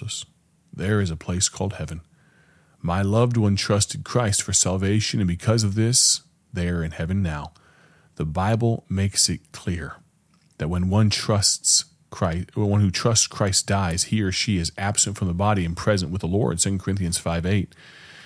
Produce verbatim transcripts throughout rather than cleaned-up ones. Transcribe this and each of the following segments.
us. There is a place called heaven. My loved one trusted Christ for salvation, and because of this, they are in heaven now. The Bible makes it clear that when one trusts Christ, or one who trusts Christ dies, he or she is absent from the body and present with the Lord, Second Corinthians five eight.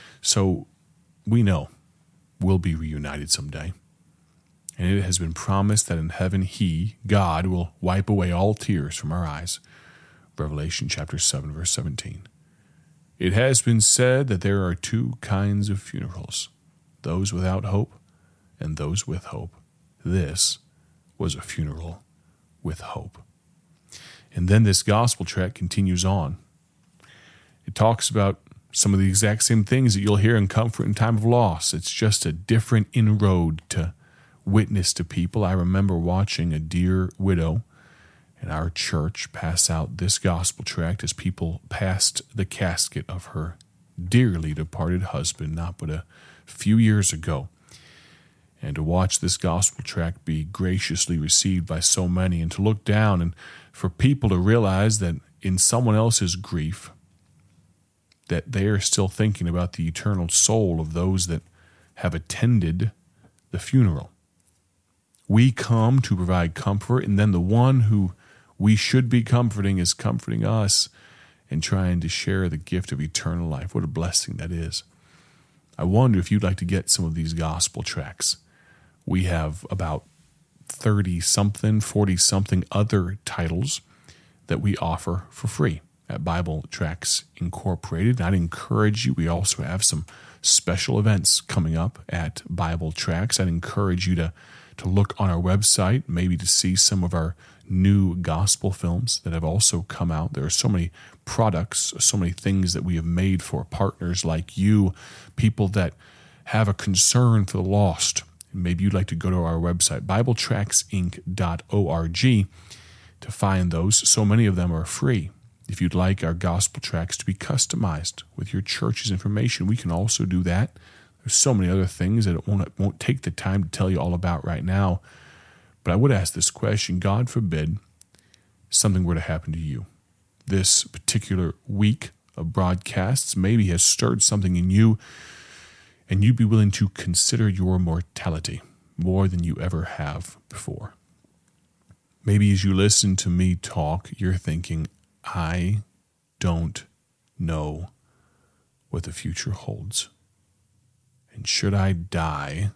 So we know we'll be reunited someday. And it has been promised that in heaven he, God, will wipe away all tears from our eyes. Revelation chapter seven, verse seventeen. It has been said that there are two kinds of funerals, those without hope and those with hope. This was a funeral with hope. And then this gospel tract continues on. It talks about some of the exact same things that you'll hear in Comfort in Time of Loss. It's just a different inroad to witness to people. I remember watching a dear widow in our church pass out this gospel tract as people passed the casket of her dearly departed husband not but a few years ago. And to watch this gospel tract be graciously received by so many, and to look down and for people to realize that in someone else's grief that they are still thinking about the eternal soul of those that have attended the funeral. We come to provide comfort, and then the one who we should be comforting is comforting us and trying to share the gift of eternal life. What a blessing that is. I wonder if you'd like to get some of these gospel tracts. We have about thirty-something, forty-something other titles that we offer for free at Bible Tracts Incorporated. I'd encourage you. We also have some special events coming up at Bible Tracts. I'd encourage you to, to look on our website, maybe to see some of our new gospel films that have also come out. There are so many products, so many things that we have made for partners like you, people that have a concern for the lost. Maybe you'd like to go to our website, bible tracts inc dot org, to find those. So many of them are free. If you'd like our gospel tracts to be customized with your church's information, we can also do that. There's so many other things that it won't, won't take the time to tell you all about right now. But I would ask this question: God forbid something were to happen to you. This particular week of broadcasts maybe has stirred something in you, and you'd be willing to consider your mortality more than you ever have before. Maybe as you listen to me talk, you're thinking, I don't know what the future holds. And should I die,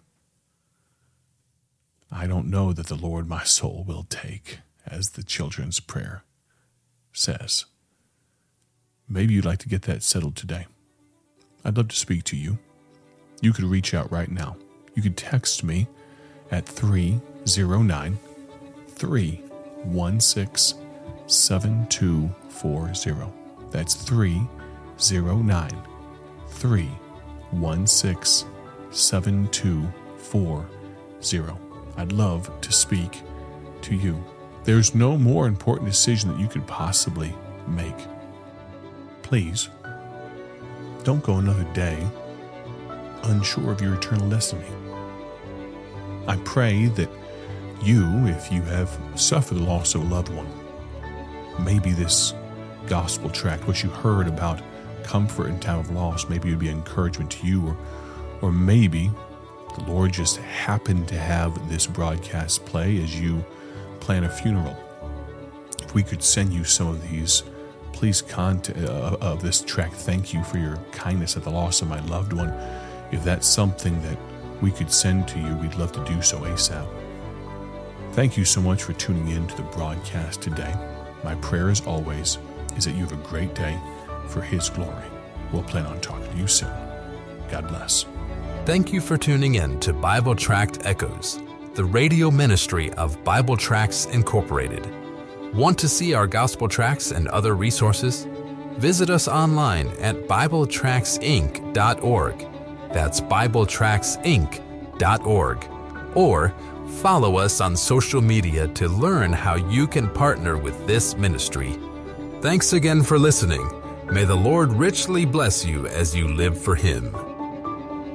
I don't know that the Lord my soul will take, as the children's prayer says. Maybe you'd like to get that settled today. I'd love to speak to you. You could reach out right now. You could text me at three oh nine, three one six, seven two four zero. That's three oh nine, three one six, seven two four zero. I'd love to speak to you. There's no more important decision that you could possibly make. Please, don't go another day unsure of your eternal destiny. I pray that you, if you have suffered the loss of a loved one, maybe this gospel tract, what you heard about comfort in time of loss, maybe it would be encouragement to you, or, or maybe the Lord just happened to have this broadcast play as you plan a funeral. If we could send you some of these, please contact uh, of this tract. Thank you for your kindness at the loss of my loved one. If that's something that we could send to you, we'd love to do so ASAP. Thank you so much for tuning in to the broadcast today. My prayer, as always, is that you have a great day for His glory. We'll plan on talking to you soon. God bless. Thank you for tuning in to Bible Tract Echoes, the radio ministry of Bible Tracts Incorporated. Want to see our gospel tracts and other resources? Visit us online at bible tracts inc dot org. That's bible tracts inc dot org. Or follow us on social media to learn how you can partner with this ministry. Thanks again for listening. May the Lord richly bless you as you live for Him.